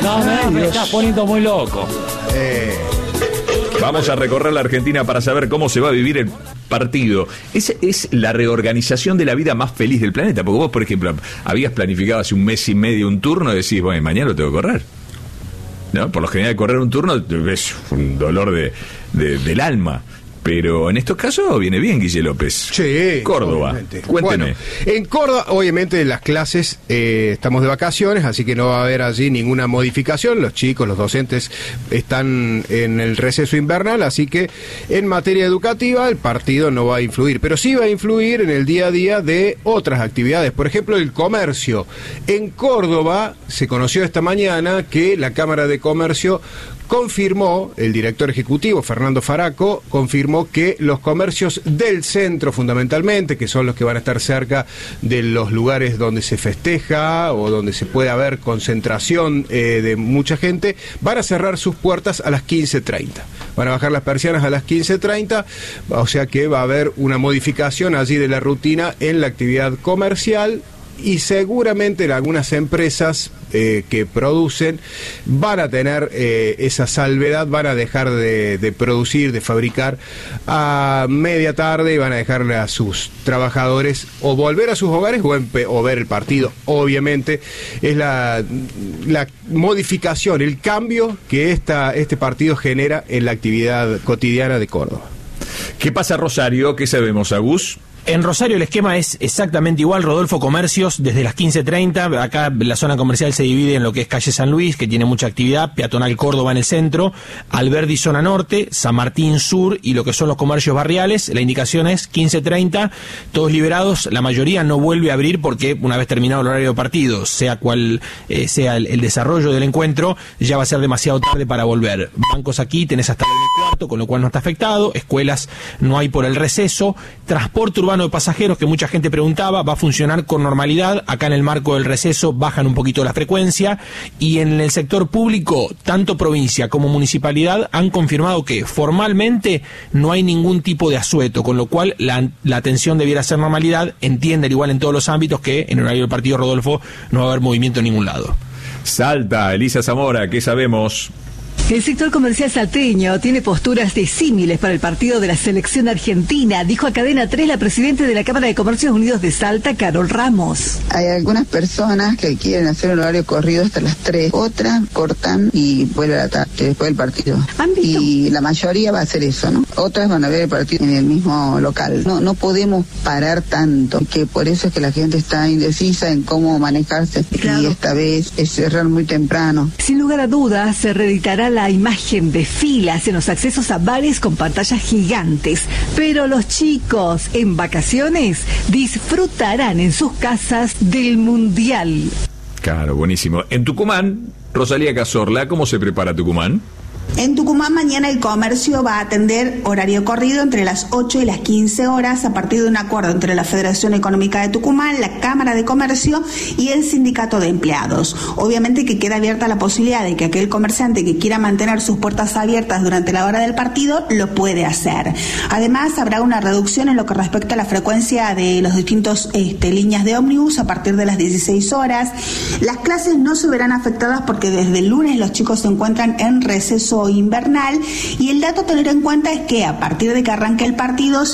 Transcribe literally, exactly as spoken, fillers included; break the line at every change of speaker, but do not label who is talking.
No, no, me estás poniendo muy loco.
Eh...
Vamos a recorrer la Argentina para saber cómo se va a vivir el partido. Es, es la reorganización de la vida más feliz del planeta. Porque vos, por ejemplo, habías planificado hace un mes y medio un turno y decís, bueno, mañana lo tengo que correr. ¿No? Por lo general, correr un turno es un dolor de, de, del alma. Pero en estos casos viene bien, Guille López.
Sí,
Córdoba.
Obviamente.
Cuénteme.
Bueno, en Córdoba, obviamente, las clases, eh, estamos de vacaciones, así que no va a haber allí ninguna modificación. Los chicos, los docentes están en el receso invernal, así que en materia educativa el partido no va a influir. Pero sí va a influir en el día a día de otras actividades. Por ejemplo, el comercio. En Córdoba se conoció esta mañana que la Cámara de Comercio confirmó, el director ejecutivo, Fernando Faraco, confirmó que los comercios del centro, fundamentalmente, que son los que van a estar cerca de los lugares donde se festeja o donde se puede haber concentración eh, de mucha gente, van a cerrar sus puertas a las quince treinta. Van a bajar las persianas a las quince treinta, o sea que va a haber una modificación allí de la rutina en la actividad comercial. Y seguramente en algunas empresas eh, que producen van a tener eh, esa salvedad, van a dejar de, de producir, de fabricar a media tarde y van a dejarle a sus trabajadores o volver a sus hogares o, empe- o ver el partido. Obviamente es la, la modificación, el cambio que esta, este partido genera en la actividad cotidiana de Córdoba.
¿Qué pasa, Rosario? ¿Qué sabemos, Agus?
En Rosario el esquema es exactamente igual. Rodolfo, comercios desde las quince treinta. Acá la zona comercial se divide en lo que es calle San Luis, que tiene mucha actividad, Peatonal Córdoba en el centro, Alberdi zona norte, San Martín sur y lo que son los comercios barriales. La indicación es quince treinta, todos liberados. La mayoría no vuelve a abrir porque una vez terminado el horario de partido, sea cual eh, sea el, el desarrollo del encuentro, ya va a ser demasiado tarde para volver. Bancos aquí tenés hasta el cuarto, con lo cual no está afectado. Escuelas no hay por el receso. Transporte urbano de pasajeros, que mucha gente preguntaba, va a funcionar con normalidad. Acá en el marco del receso bajan un poquito la frecuencia, y en el sector público, tanto provincia como municipalidad han confirmado que formalmente no hay ningún tipo de asueto, con lo cual la, la atención debiera ser normalidad. Entienden igual en todos los ámbitos que en el horario del partido, Rodolfo, no va a haber movimiento en ningún lado.
Salta, Elisa Zamora, ¿qué sabemos?
El sector comercial salteño tiene posturas disímiles para el partido de la selección argentina, dijo a Cadena tres la presidenta de la Cámara de Comercios Unidos de Salta, Carol Ramos.
Hay algunas personas que quieren hacer un horario corrido hasta las tres, otras cortan y vuelven a la tarde, después del partido.
¿Han visto?
Y la mayoría va a hacer eso, ¿no? Otras van a ver el partido en el mismo local. No, no podemos parar tanto, que por eso es que la gente está indecisa en cómo manejarse. Claro. Y esta vez es cerrar muy temprano.
Sin lugar a dudas, se reeditará la imagen de filas en los accesos a bares con pantallas gigantes, pero los chicos en vacaciones disfrutarán en sus casas del Mundial.
Claro, buenísimo. En Tucumán, Rosalía Cazorla, ¿cómo se prepara Tucumán?
En Tucumán mañana el comercio va a atender horario corrido entre las ocho y las quince horas a partir de un acuerdo entre la Federación Económica de Tucumán, la Cámara de Comercio y el Sindicato de Empleados. Obviamente que queda abierta la posibilidad de que aquel comerciante que quiera mantener sus puertas abiertas durante la hora del partido lo puede hacer. Además habrá una reducción en lo que respecta a la frecuencia de los distintos este, líneas de ómnibus a partir de las dieciséis horas. Las clases no se verán afectadas porque desde el lunes los chicos se encuentran en receso invernal, y el dato a tener en cuenta es que a partir de que arranque el partido